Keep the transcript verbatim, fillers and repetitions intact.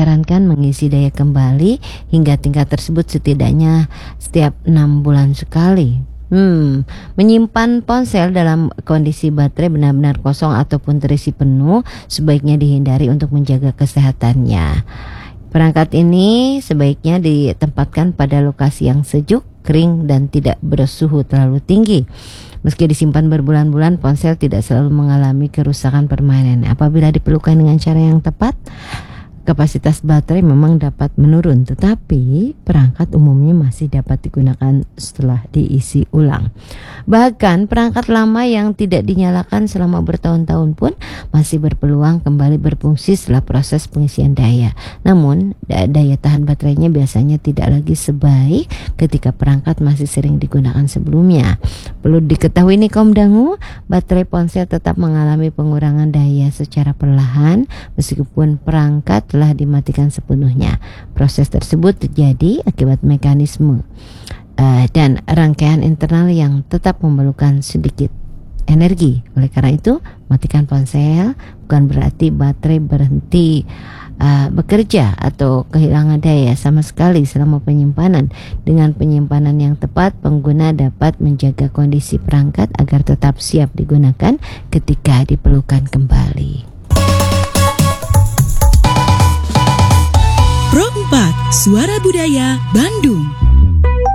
disarankan mengisi daya kembali hingga tingkat tersebut setidaknya setiap enam bulan sekali. Hmm, menyimpan ponsel dalam kondisi baterai benar-benar kosong ataupun terisi penuh sebaiknya dihindari untuk menjaga kesehatannya. Perangkat ini sebaiknya ditempatkan pada lokasi yang sejuk, kering, dan tidak bersuhu terlalu tinggi. Meski disimpan berbulan-bulan, ponsel tidak selalu mengalami kerusakan permanen. Apabila diperlukan dengan cara yang tepat, kapasitas baterai memang dapat menurun, tetapi perangkat umumnya masih dapat digunakan setelah diisi ulang. Bahkan perangkat lama yang tidak dinyalakan selama bertahun-tahun pun masih berpeluang kembali berfungsi setelah proses pengisian daya. Namun daya tahan baterainya biasanya tidak lagi sebaik ketika perangkat masih sering digunakan sebelumnya. Perlu diketahui nih kaum dangu, baterai ponsel tetap mengalami pengurangan daya secara perlahan meskipun perangkat telah dimatikan sepenuhnya. Proses tersebut terjadi akibat mekanisme uh, dan rangkaian internal yang tetap memerlukan sedikit energi. Oleh karena itu, matikan ponsel bukan berarti baterai berhenti uh, bekerja atau kehilangan daya sama sekali selama penyimpanan. Dengan penyimpanan yang tepat, pengguna dapat menjaga kondisi perangkat agar tetap siap digunakan ketika diperlukan kembali. Pro empat Suara Budaya Bandung.